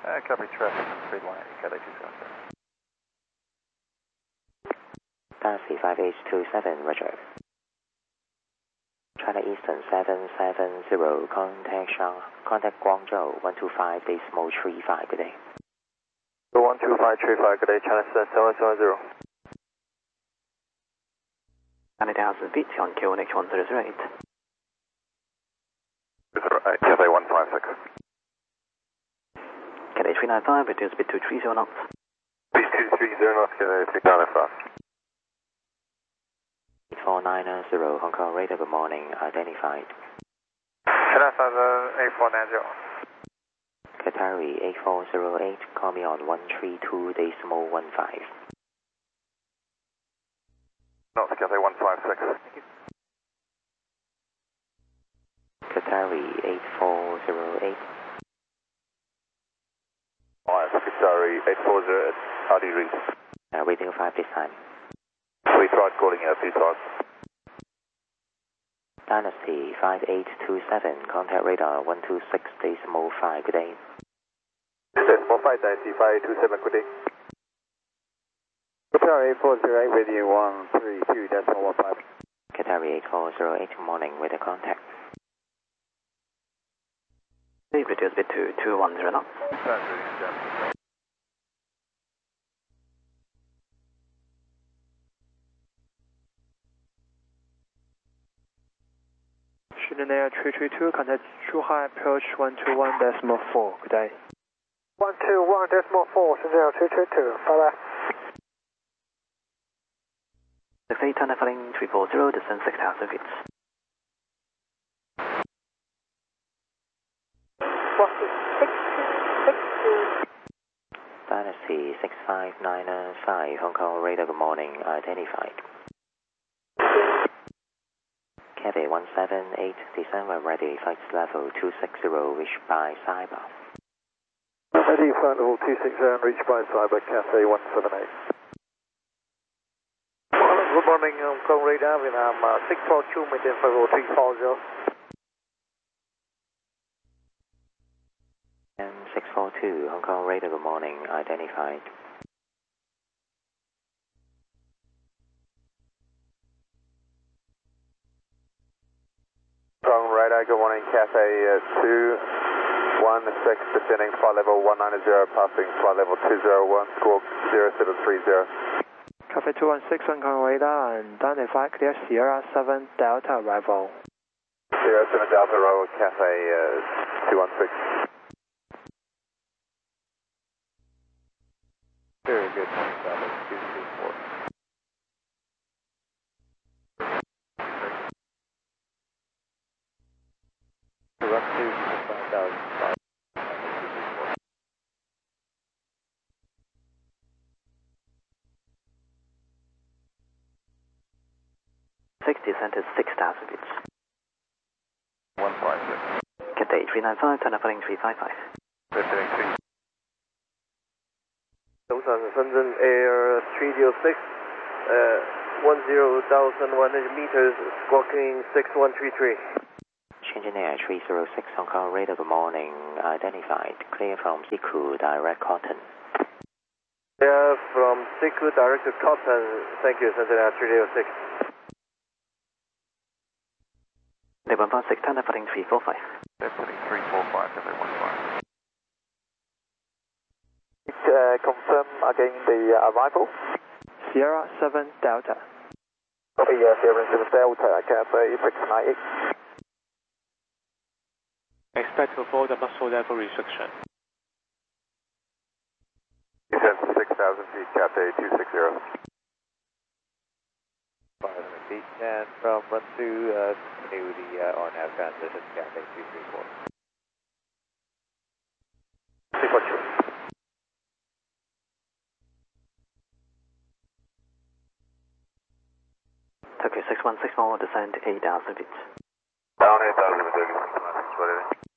Copy traffic, speed line, Cathay 277. Taxi 5827, Roger. China Eastern 770, contact Guangzhou 125.35, good day. 12535, good day, China Eastern 770. 90,000 feet on QNH 1008. 08, Cathay 156. Cathay 395, reduce speed to 30 knots. Speed 230 knots, Cathay 395. 8490, Hong Kong radar, good morning, identified. China 8490. Qatari 8408, call me on 132.15. Knots, Cathay 156. Qatari 8408. Qatari 840, how do you read? Reading 5 this time. We tried calling you, please talk. Dynasty 5827, contact radar 126.5, good day. Decimal 5, Dynasty 5827, good day. Qatari 8408 with you, 132.15. Qatari 8408, good morning, with a contact. Please reduce bit to 210 knots. Shenzhen Air 332, contact Zhuhai approach 121.4, good day. 121.4, Shenzhen Air 332, bye bye. The flight China Flying 340, descend 6,000 feet. Dynasty 65995, Hong Kong radar, good morning, identified. Cathay 178, December ready, flight level 260, reached by Cyber. Ready, flight level 260, reached by Cyber, Cathay 178. Good morning, Hong Kong radar, Vietnam 642, maintain 50340. And 642, Hong Kong radar, good morning, identified. Hong Kong radar, good morning, Cathay 216, descending flight level 190, passing flight level 201, squawk 0730. Cathay 216, Hong Kong radar, and identify clear Sierra 7 Delta arrival. Sierra 7 Delta arrival, Cathay 216. Very good, Cathay 234. Direct to 5000. 60 centers 6,000 feet. 156. Cathay 395, China Flying 355. Descending 3. Shenzhen Air 306, 10,100 meters, squawking 6133. Shenzhen Air 306, Hong Kong radar, good morning, identified. Clear from Siku, direct Cotton. Air from Siku, direct to Cotton. Thank you, Shenzhen Air 306. 116, China Flying 345. Descending 345, Cathay 15. Confirm again the arrival. Sierra 7 Delta. Copy, Sierra 7 Delta, Cathay 698. Expect to avoid the muscle level restriction. Descend 6,000 feet, Cathay 260. 500 feet, and from run through continue the RNAV transition, Cathay 234. 342. Tokyo 6164, descend 8,000 feet. Down 8,000 feet,